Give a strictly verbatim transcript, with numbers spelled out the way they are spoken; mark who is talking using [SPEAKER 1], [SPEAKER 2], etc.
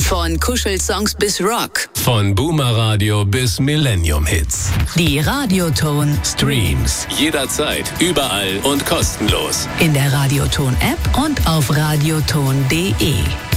[SPEAKER 1] Von Kuschelsongs bis Rock.
[SPEAKER 2] Von Boomer-Radio bis Millennium-Hits.
[SPEAKER 1] Die Radioton
[SPEAKER 2] Streams. Jederzeit, überall und kostenlos.
[SPEAKER 1] In der Radioton-App und auf radioton punkt de.